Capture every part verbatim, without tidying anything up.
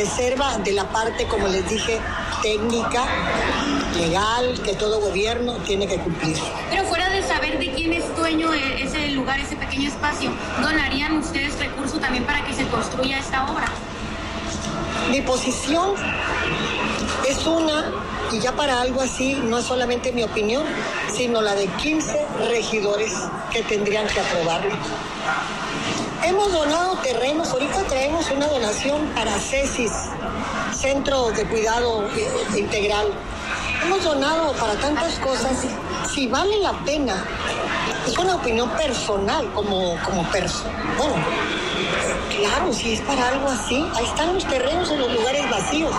reserva de la parte, como les dije, técnica, legal, que todo gobierno tiene que cumplir. Pero fuera de saber de quién es dueño ese lugar, ese pequeño espacio, ¿donarían ustedes recursos también para que se construya esta obra? Mi posición es una, y ya para algo así no es solamente mi opinión, sino la de quince regidores que tendrían que aprobarlo. Hemos donado terrenos, ahorita traemos una donación para CESIS, Centro de Cuidado Integral. Hemos donado para tantas cosas, si vale la pena, es una opinión personal como, como persona. Bueno, claro, si es para algo así, ahí están los terrenos en los lugares vacíos.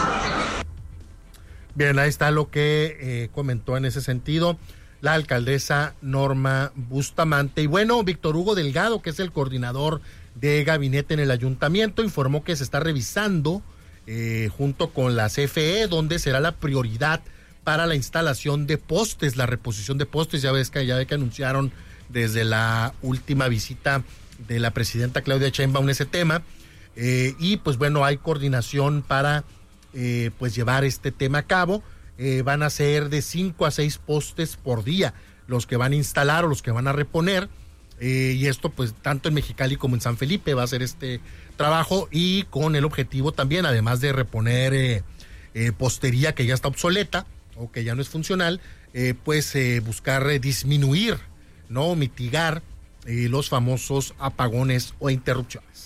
Bien, ahí está lo que eh, comentó en ese sentido la alcaldesa Norma Bustamante. Y bueno, Víctor Hugo Delgado, que es el coordinador de gabinete en el ayuntamiento, informó que se está revisando eh, junto con la C F E dónde será la prioridad para la instalación de postes, la reposición de postes. Ya ves que ya ve que anunciaron desde la última visita de la presidenta Claudia Sheinbaum ese tema, eh, y pues bueno, hay coordinación para eh, pues llevar este tema a cabo. Eh, van a ser de cinco a seis postes por día los que van a instalar o los que van a reponer, eh, y esto pues tanto en Mexicali como en San Felipe va a ser este trabajo, y con el objetivo también, además de reponer eh, eh, postería que ya está obsoleta o que ya no es funcional, eh, pues eh, buscar eh, disminuir, no mitigar eh, los famosos apagones o interrupciones.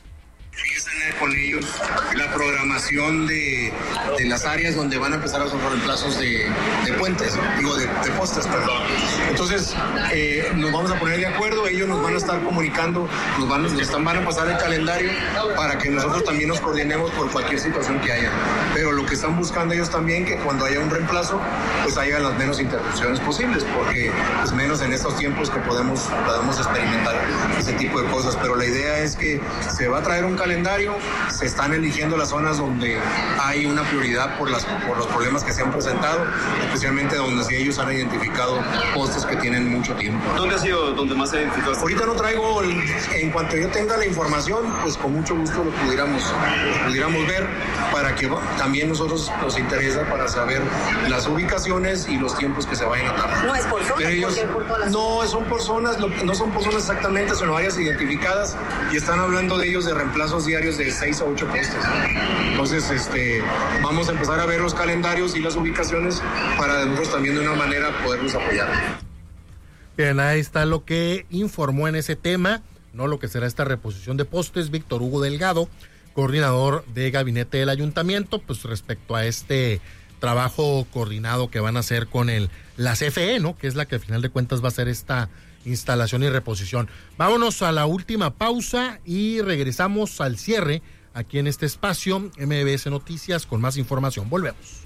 Con ellos la programación de, de las áreas donde van a empezar a hacer reemplazos de, de puentes, digo de, de postes, perdón. Entonces eh, nos vamos a poner de acuerdo, ellos nos van a estar comunicando, nos van, nos están, van a pasar el calendario para que nosotros también nos coordinemos por cualquier situación que haya. Pero lo que están buscando ellos también, que cuando haya un reemplazo, pues haya las menos interrupciones posibles, porque pues menos en estos tiempos que podemos, podemos experimentar ese tipo de cosas. Pero la idea es que se va a traer un calendario, se están eligiendo las zonas donde hay una prioridad por, las, por los problemas que se han presentado, especialmente donde sí ellos han identificado postes que tienen mucho tiempo. ¿Dónde ha sido donde más se ha identificado? Ahorita no traigo, el, en cuanto yo tenga la información, pues con mucho gusto lo pudiéramos, lo pudiéramos ver, para que también nosotros nos interesa para saber las ubicaciones y los tiempos que se vayan a tardar. No es por zonas, ellos, porque por todas las no son por zonas, no son por zonas exactamente, son áreas identificadas, y están hablando de ellos de reemplazos diarios de seis a ocho postes. Entonces, este, vamos a empezar a ver los calendarios y las ubicaciones para nosotros también de una manera poderlos apoyar. Bien, ahí está lo que informó en ese tema, no lo que será esta reposición de postes, Víctor Hugo Delgado, coordinador de gabinete del ayuntamiento, pues respecto a este trabajo coordinado que van a hacer con el la C F E, ¿no? Que es la que al final de cuentas va a hacer esta instalación y reposición. Vámonos a la última pausa y regresamos al cierre aquí en este espacio M B S Noticias con más información. Volvemos.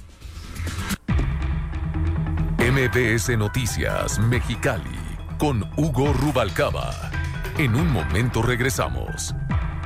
M B S Noticias Mexicali con Hugo Rubalcaba. En un momento regresamos.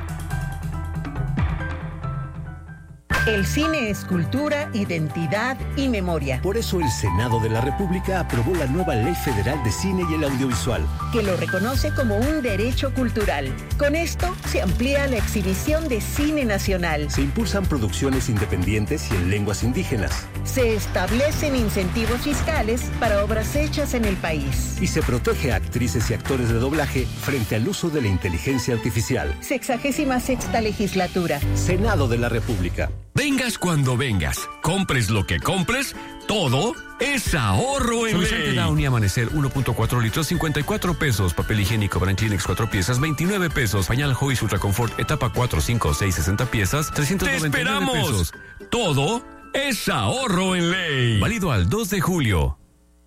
El cine es cultura, identidad y memoria. Por eso el Senado de la República aprobó la nueva Ley Federal de Cine y el Audiovisual, que lo reconoce como un derecho cultural. Con esto se amplía la exhibición de cine nacional. Se impulsan producciones independientes y en lenguas indígenas. Se establecen incentivos fiscales para obras hechas en el país. Y se protege a actrices y actores de doblaje frente al uso de la inteligencia artificial. Sexagésima sexta legislatura. Senado de la República. Vengas cuando vengas, compres lo que compres, todo es ahorro en Ley. Downy Amanecer uno punto cuatro litros, cincuenta y cuatro pesos. Papel higiénico Brand Kleenex cuatro piezas, veintinueve pesos. Pañal Hoyes Ultra Confort etapa cuatro, cinco, seis, sesenta piezas, trescientos noventa y nueve pesos. ¡Te esperamos! Todo es ahorro en Ley. Válido al dos de julio.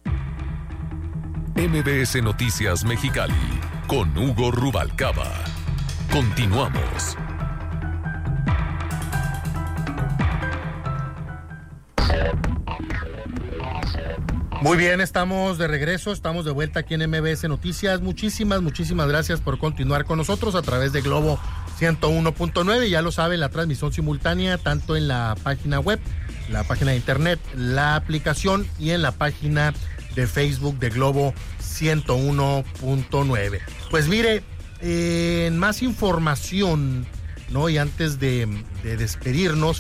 M B S Noticias Mexicali con Hugo Rubalcaba. Continuamos. Muy bien, estamos de regreso, estamos de vuelta aquí en M B S Noticias. Muchísimas, muchísimas gracias por continuar con nosotros a través de Globo ciento uno punto nueve. Ya lo saben, la transmisión simultánea tanto en la página web, la página de internet, la aplicación y en la página de Facebook de Globo ciento uno punto nueve. Pues mire, eh, en más información, ¿no? Y antes de, de despedirnos,